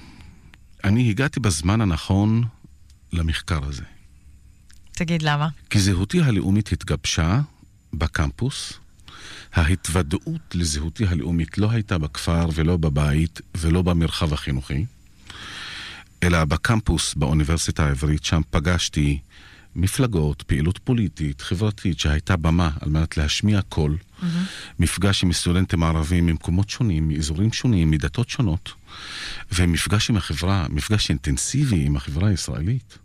K: אני הגעתי בזמן הנכון למחקר הזה.
L: תגיד למה?
K: כי זהותי הלאומית התגבשה בקמפוס. ההתוודעות לזהותי הלאומית לא הייתה בכפר ולא בבית ולא במרחב החינוכי, אלא בקמפוס באוניברסיטה העברית. שם פגשתי מפלגות, פעילות פוליטית, חברתית, שהייתה במה על מנת להשמיע קול. מפגש עם סטודנטים ערבים ממקומות שונים, מאזורים שונים, מדתות שונות, ומפגש עם החברה, מפגש אינטנסיבי עם החברה הישראלית.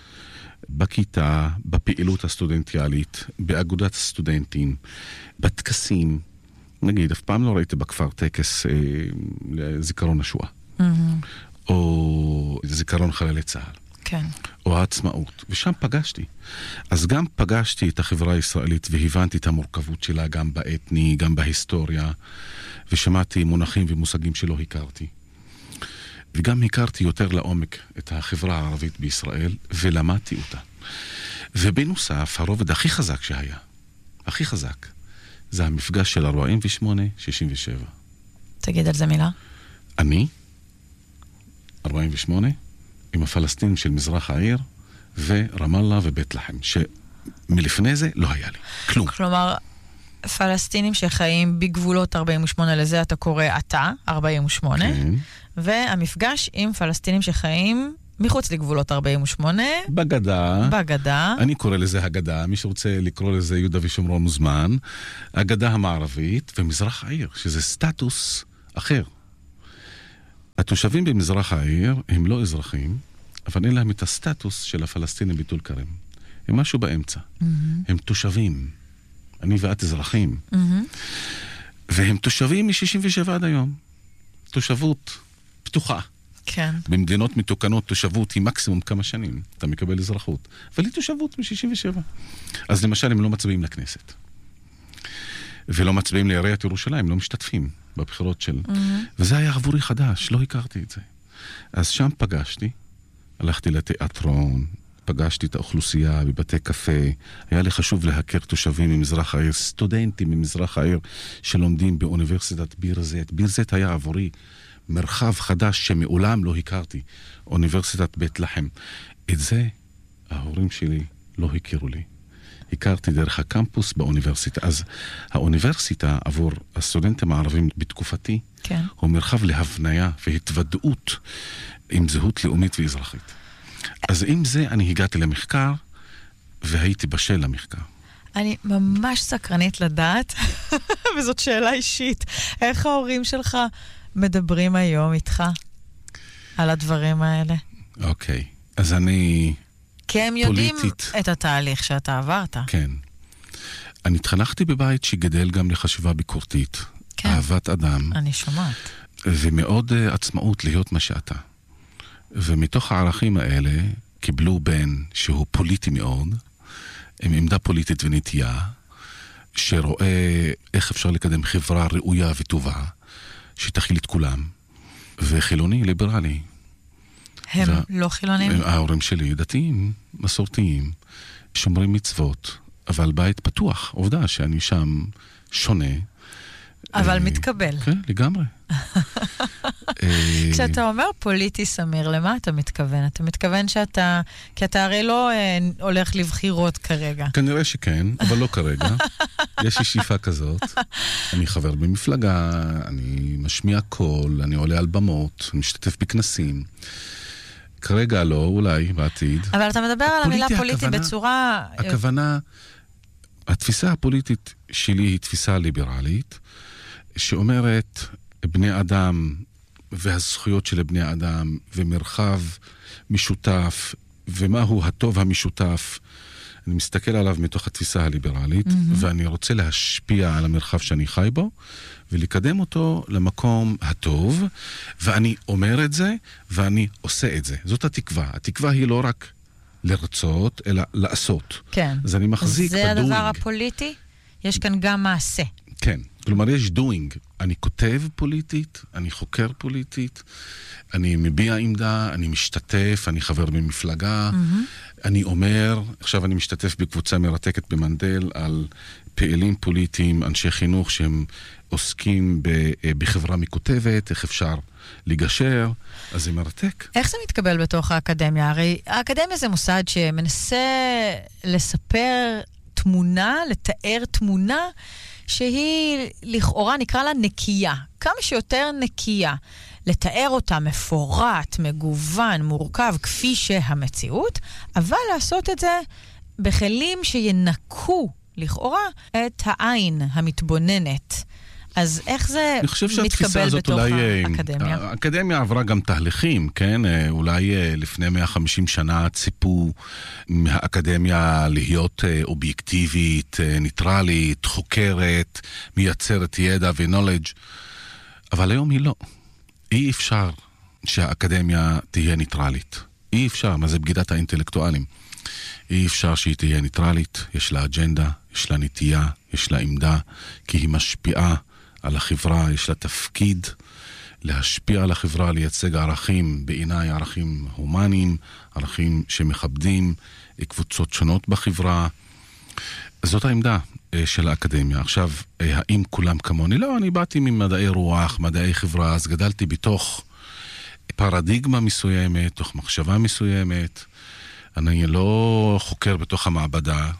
K: בכיתה, בפעילות הסטודנטיאלית, באגודת הסטודנטים, בטקסים. נגיד, אף פעם לא ראיתי בכפר טקס לזיכרון השואה. או זיכרון חללי צה"ל.
L: כן.
K: או העצמאות. ושם פגשתי. אז גם פגשתי את החברה הישראלית והבנתי את המורכבות שלה גם באתני, גם בהיסטוריה, ושמעתי מונחים ומושגים שלא הכרתי. וגם הכרתי יותר לעומק את החברה הערבית בישראל, ולמדתי אותה. ובנוסף, הרובד הכי חזק שהיה, הכי חזק, זה המפגש של 48-67.
L: תגיד על זה מילה.
K: אני, 48, עם הפלסטינים של מזרח העיר, ורמאללה ובית לחם, שמלפני זה לא היה לי. כלום.
L: כלומר, פלסטינים שחיים בגבולות 48, לזה אתה קורא אתה, 48, כן. והמפגש עם פלסטינים שחיים מחוץ לגבולות 48. בגדה.
K: אני קורא לזה הגדה, מי שרוצה לקרוא לזה יהודה ושומרון מוזמן. הגדה המערבית ומזרח העיר, שזה סטטוס אחר. התושבים במזרח העיר הם לא אזרחים, אבל אין להם את הסטטוס של הפלסטינים בטול כרם. הם משהו באמצע. הם תושבים. אני ואת אזרחים. והם תושבים מ-67 עד היום. תושבות פתוחה.
L: כן.
K: במדינות מתוקנות תושבות היא מקסימום כמה שנים. אתה מקבל אזרחות. אבל היא תושבות מ-67. אז למשל הם לא מצביעים לכנסת. ולא מצביעים לעיריית ירושלים, לא משתתפים בבחירות של... וזה היה עבורי חדש, לא הכרתי את זה. אז שם פגשתי, הלכתי לתיאטרון, פגשתי את האוכלוסייה בבתי קפה, היה לי חשוב להכיר תושבים ממזרח העיר, סטודנטים ממזרח העיר שלומדים באוניברסיטת ביר זית. ביר זית היה עבורי מרחב חדש שמעולם לא הכרתי, אוניברסיטת בית לחם. את זה ההורים שלי לא הכירו לי. הכרתי דרך הקמפוס באוניברסיטה. אז האוניברסיטה עבור הסטודנטים הערבים בתקופתי,
L: כן.
K: הוא מרחב להבניה והתוודעות עם זהות לאומית ואזרחית. אז עם זה אני הגעתי למחקר, והייתי בשל למחקר.
L: אני ממש סקרנית לדעת, וזאת שאלה אישית, איך ההורים שלך מדברים היום איתך על הדברים האלה?
K: אוקיי, אז אני
L: כי הם יודעים את התהליך שאתה עברת.
K: כן. אני התחנכתי בבית שגדל גם לחשיבה ביקורתית.
L: כן.
K: אהבת אדם.
L: אני שומעת.
K: ומאוד עצמאות להיות מה שאתה. ומתוך הערכים האלה קיבלו בן שהוא פוליטי מאוד, עם עמדה פוליטית ונטייה, שרואה איך אפשר לקדם חברה ראויה וטובה, שתכיל את כולם, וחילוני, ליברלי.
L: הם לא חילונים?
K: ההורים שלי דתיים, מסורתיים, שומרים מצוות, אבל בית פתוח. עובדה שאני שם שונה.
L: אבל מתקבל.
K: כן, לגמרי.
L: כשאתה אומר פוליטי, סמיר, למה אתה מתכוון? אתה מתכוון שאתה, כי אתה הרי לא הולך לבחירות כרגע.
K: כנראה שכן, אבל לא כרגע. יש לי שאיפה כזאת. אני חבר במפלגה, אני משמיע קול, אני עולה על במות, אני משתתף בכנסים. כרגע לא, אולי בעתיד.
L: אבל אתה מדבר על המילה פוליטי בצורה...
K: הכוונה, התפיסה הפוליטית שלי היא תפיסה ליברלית, שאומרת בני אדם והזכויות של בני אדם ומרחב משותף ומהו הטוב המשותף. אני מסתכל עליו מתוך התפיסה הליברלית, ואני רוצה להשפיע על המרחב שאני חי בו, ולקדם אותו למקום הטוב, ואני אומר את זה, ואני עושה את זה. זאת התקווה. התקווה היא לא רק לרצות, אלא לעשות.
L: כן.
K: אז אני מחזיק
L: זה הדבר הפוליטי? יש כאן גם מעשה.
K: כן. כלומר, יש doing. אני כותב פוליטית, אני חוקר פוליטית, אני מביע עמדה, אני משתתף, אני חבר במפלגה, אני אומר, עכשיו אני משתתף בקבוצה מרתקת במנדל על פעילים פוליטיים, אנשי חינוך שהם עוסקים בחברה מקוטבת, איך אפשר לגשר, אז זה מרתק.
L: איך זה מתקבל בתוך האקדמיה? הרי האקדמיה זה מוסד שמנסה לספר תמונה, לתאר תמונה, שהיא לכאורה נקרא לה נקייה, כמה שיותר נקייה, לתאר אותה מפורט, מגוון, מורכב, כפי שהמציאות, אבל לעשות את זה בכלים שינקו לכאורה את העין המתבוננת. אז איך זה מתקבל בתוך האקדמיה?
K: האקדמיה עברה גם תהליכים, כן? אולי לפני 150 שנה ציפו מהאקדמיה להיות אובייקטיבית, ניטרלית, חוקרת, מייצרת ידע ונולדג', אבל היום היא לא. אי אפשר שהאקדמיה תהיה ניטרלית. אי אפשר, מה זה בגידת האינטלקטואלים? אי אפשר שהיא תהיה ניטרלית, יש לה אג'נדה, יש לה נטייה, יש לה עמדה, כי היא משפיעה על החברה, יש לה תפקיד להשפיע על החברה, לייצג ערכים, בעיניי ערכים הומניים, ערכים שמכבדים קבוצות שונות בחברה. זאת העמדה של האקדמיה. עכשיו, האם כולם כמוני? לא, אני באתי ממדעי רוח, מדעי חברה, אז גדלתי בתוך פרדיגמה מסוימת, תוך מחשבה מסוימת. אני לא חוקר בתוך המעבדה,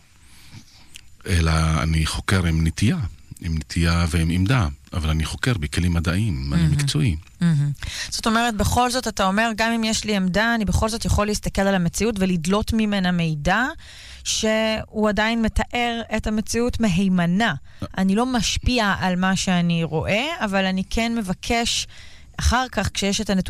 K: אלא אני חוקר עם נטייה ועם עמדה, אבל אני חוקר בכלים מדעיים, אני מקצועי.
L: זאת אומרת, בכל זאת אתה אומר, גם אם יש לי עמדה, אני בכל זאת יכול להסתכל על המציאות ולדלות ממנה מידע, שהוא עדיין מתאר את המציאות מהימנה. אני לא משפיע על מה שאני רואה, אבל אני כן מבקש אחר כך, כשיש את הנתונים,